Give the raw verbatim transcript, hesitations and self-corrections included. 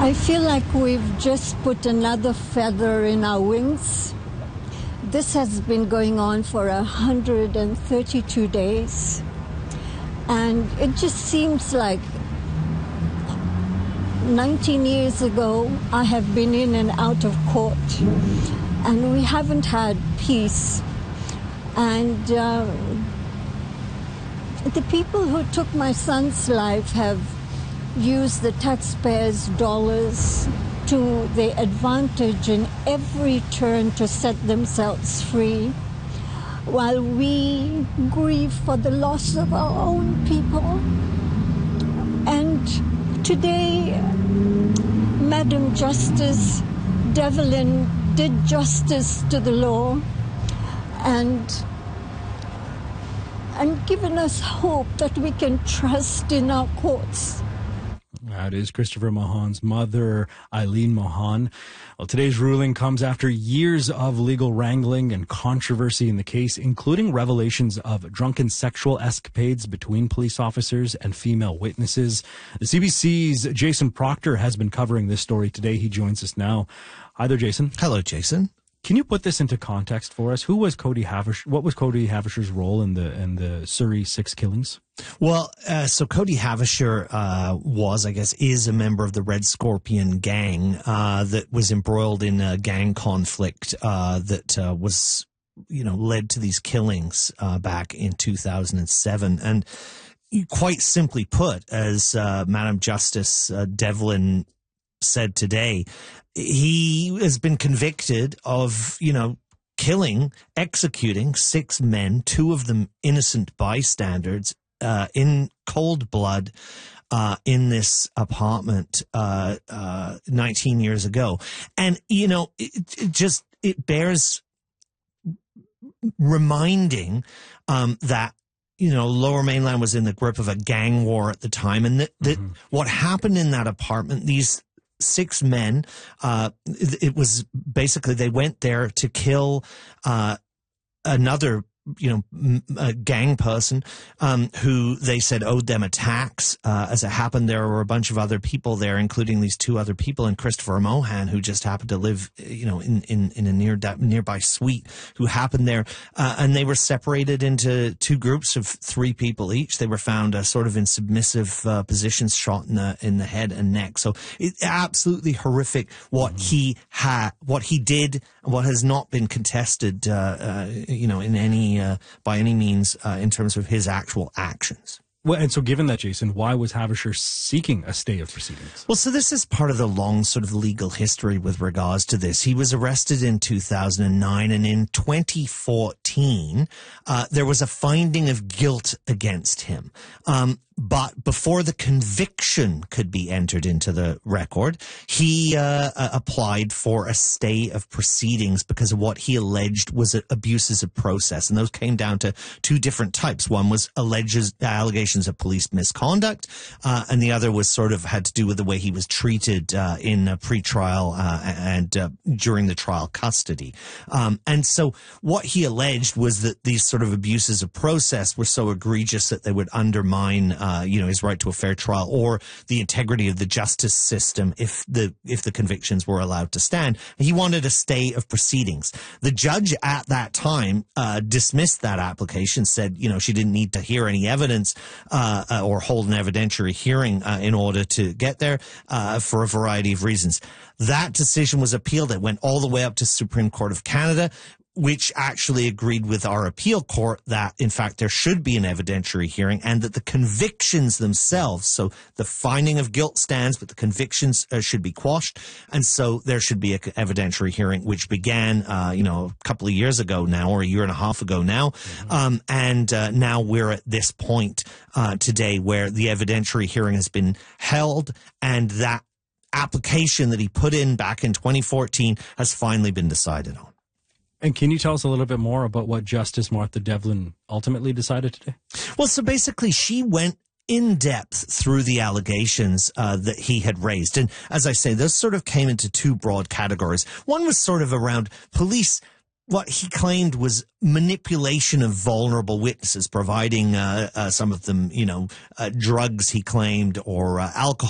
I feel like we've just put another feather in our wings. This has been going on for one hundred thirty-two days. And it just seems like nineteen years ago, I have been in and out of court, and we haven't had peace. And uh, the people who took my son's life have used the taxpayers' dollars to their advantage in every turn to set themselves free, while we grieve for the loss of our own people. And today, Madam Justice Devlin did justice to the law and and given us hope that we can trust in our courts. That is Christopher Mahon's mother, Eileen Mahon. Well, today's ruling comes after years of legal wrangling and controversy in the case, including revelations of drunken sexual escapades between police officers and female witnesses. The C B C's Jason Proctor has been covering this story today. He joins us now. Hi there, Jason. Hello, Jason. Can you put this into context for us? Who was Cody Havish? What was Cody Havisher's role in the in the Surrey six killings? Well, uh, so Cody Havisher uh, was, I guess, is a member of the Red Scorpion gang uh, that was embroiled in a gang conflict uh, that uh, was, you know, led to these killings uh, back in two thousand seven. And quite simply put, as uh, Madam Justice uh, Devlin said today, he has been convicted of, you know, killing, executing six men, two of them innocent bystanders, uh, in cold blood, uh, in this apartment, uh, uh, nineteen years ago. And, you know, it, it just, it bears reminding, um, that, you know, Lower Mainland was in the grip of a gang war at the time. And that, that mm-hmm. what happened in that apartment, these six men, uh, it was basically they went there to kill uh, another, you know, a gang person um, who they said owed them a tax. Uh, as it happened, there were a bunch of other people there, including these two other people and Christopher Mohan, who just happened to live, you know, in, in, in a near nearby suite, who happened there. Uh, and they were separated into two groups of three people each. They were found uh, sort of in submissive uh, positions, shot in the in the head and neck. So it's absolutely horrific what mm-hmm. he had, what he did, what has not been contested, uh, uh, you know, in any Uh, by any means uh, in terms of his actual actions. Well, and so given that, Jason, why was Havisher seeking a stay of proceedings? Well, so this is part of the long sort of legal history with regards to this. He was arrested in two thousand nine, and in twenty fourteen, uh, there was a finding of guilt against him. Um, But before the conviction could be entered into the record, he uh, uh, applied for a stay of proceedings because of what he alleged was abuses of process. And those came down to two different types. One was alleges, allegations of police misconduct, uh, and the other was sort of had to do with the way he was treated uh, in a pretrial uh, and uh, during the trial custody. Um, and so what he alleged was that these sort of abuses of process were so egregious that they would undermine uh, Uh, you know, his right to a fair trial or the integrity of the justice system if the if the convictions were allowed to stand. He wanted a stay of proceedings. The judge at that time uh, dismissed that application, said, you know, she didn't need to hear any evidence uh, uh, or hold an evidentiary hearing uh, in order to get there uh, for a variety of reasons. That decision was appealed. It went all the way up to Supreme Court of Canada, which actually agreed with our appeal court that, in fact, there should be an evidentiary hearing and that the convictions themselves, so the finding of guilt stands, but the convictions uh, should be quashed. And so there should be an evidentiary hearing, which began, uh, you know, a couple of years ago now, or a year and a half ago now. Mm-hmm. Um, and uh, now we're at this point uh, today where the evidentiary hearing has been held, and that application that he put in back in twenty fourteen has finally been decided on. And can you tell us a little bit more about what Justice Martha Devlin ultimately decided today? Well, so basically she went in depth through the allegations uh, that he had raised. And as I say, those sort of came into two broad categories. One was sort of around police, what he claimed was manipulation of vulnerable witnesses, providing uh, uh, some of them, you know, uh, drugs, he claimed, or uh, alcohol.